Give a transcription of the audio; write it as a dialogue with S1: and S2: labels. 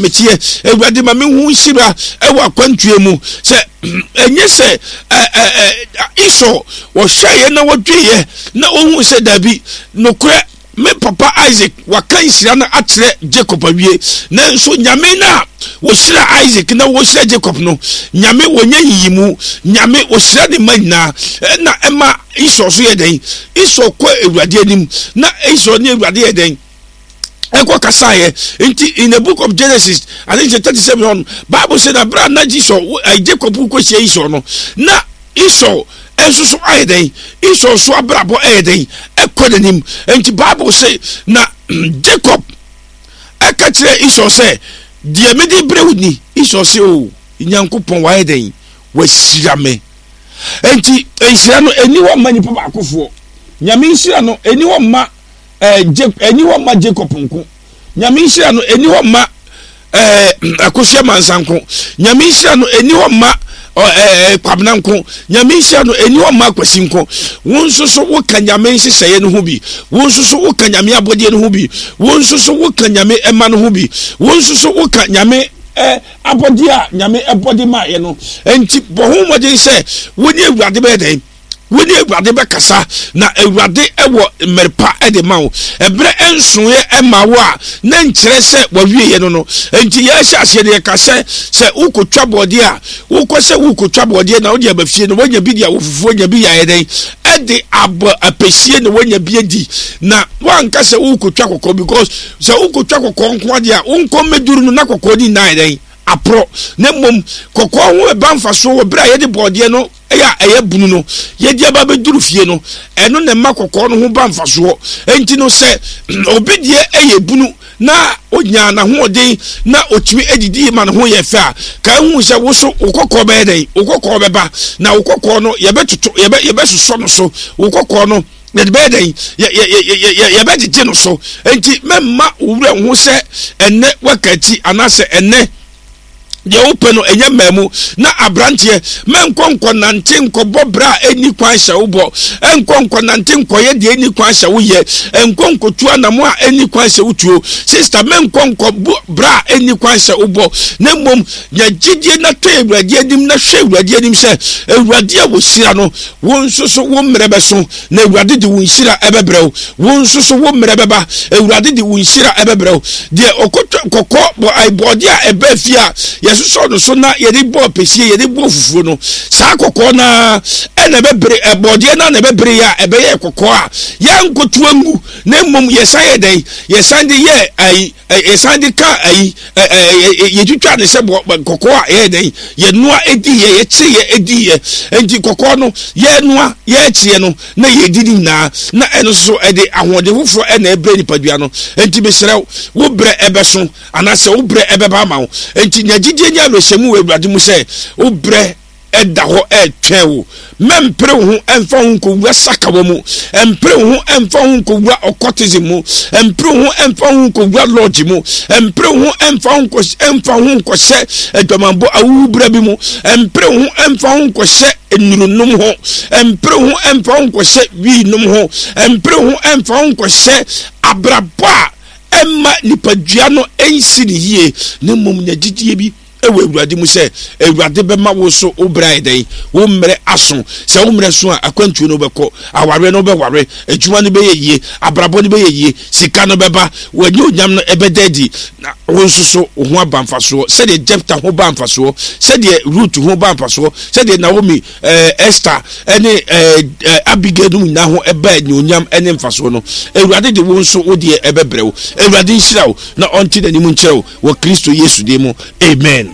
S1: metie ewurade ma me hu nhira ewa kwantue mu se enye se Esau wo hweye na wodweye na ohun se dabi nokure me papa Isaac wakan sira na akyere Jacob awie na nso nyame na wo sira Isaac na wo sira Jacob no nyame wonye yimu nyame wo sira de manina na ema Esau so ye den Esau ko ewurade anim na Esau ne ewurade ye den eko kasaye in the book of Genesis I think 37 on Bible said that brother na Esau Jacob ko hye Esau no na Esau enso ayeden Esau so abrabo ayeden ekodenim enti Bible say na Jacob akachire Esau say die medi brewni Esau say o nyankopon wa ayeden wasira me enti ensira no eni wo mani papa akofo nyame nsira no eni wo ma eni wo ma Jacob nko nyame nsira no eni wo ma akosia mansanko nyame nsira no eni wo ma kwabnanko nyame nsira no eni wo ma kwasinko wonsoso wo ka nyame nsiseye no ho bi wonsoso wo ka nyame abode no ho bi wonsoso wo ka nyame ema no ho bi wonsoso wo ka nyame abode a nyame abode ma ye no enti bohu modin se woni ewurade be den woni ewurade be kasa na ewurade ewo merpa ede ma wo ebre ensoe ema wo a na nkire se wawie ye no enti ye hye ahye de kase se ukotwa bode a ukose ukotwa bode na wo de abafie no wonya bi dia wo fufu nya bi ya ye den ede apesie no wonya bi edi na wanka se ukotwa kokko because se ukotwa kokko nko ade a unko meduru no na kokko ni na ye den apro na mom kokko ho e banfa so wo bra ye de bode no eya bunu no ye dia ba be duru fie no eno ne makokọ no ho ba mfaso enti no se obi die eye bunu na onya na ho odin na otimi edidi ma no ho ye fe a ka hu se wo so ukokọ be den ukokọ be ba na ukokọ no ye betutu ye be soso no so ukokọ no ye be den ye be dije no so enti memma owura ho se enne wakati anase enne de open no enye mamu na abrantie menkonko nante nkobọ bra eni kwan hye wo enkonko nante nkoye de eni kwan hye wo ye enkonko tua na mo a eni kwan hye wo tuo sister menkonko bra eni kwan hye wo na mom ya gidie na to ewurade adim na hwe ewurade adim se ewurade a wo sira no won soso wo mrebe so na ewurade de won sira ebebrew won soso wo mrebe ba ewurade de won sira ebebrew de okotwa kokko bo ai body a ebe fia so no so na ye dey bo pesie ye dey bo fufuo no sa kokko na ena bebre body na bebre ya ebe ye kokko a ya nkotu angu na mom ye san ye den ye san de ye ai ye san de ka ai ye twitwa ne se kokko a ye den ye noa edi ye chi ye edi ye enti kokko no ye noa ye chi no na ye didi na eno so e de ahode fufuro ena ebre ni padua no enti besrew wo bre ebe so anase wo bre ebe ba ma wo enti nyagide nya lo semu we ewurade mu se wo bre eda ho etwewo mempre ho emfa ho nkowura sakawo mu empre ho emfa ho nkowura okotism mu empre ho emfa ho nkowura lodge mu empre ho emfa ho nkose edwamambo awubra bi mu empre ho emfa ho nkose enurunum ho empre ho emfa ho nkose wi num ho empre ho emfa ho nkose abrabo a emma nipadua no ensi ni hie ne mom nya gidie bi ewe ewurade mu se ewurade be ma wo so obrai den wo mre aso se wo mre so a akwantu no beko aware no be ware ejuma no be yeye abrabo no be yeye sika no beba wanyu nyam no ebedadi na wo nsoso ho abamfaso se de Jefta ho bamfaso se de Ruth ho bamfaso se de Naomi Esther ene Abigail no na ho eba nyonyam ene mfaso no ewurade de wo nso wo de ebebrew ewurade nhirawo na onti da ni mu nkyerɛw wo Kristo Yesu de mu amen.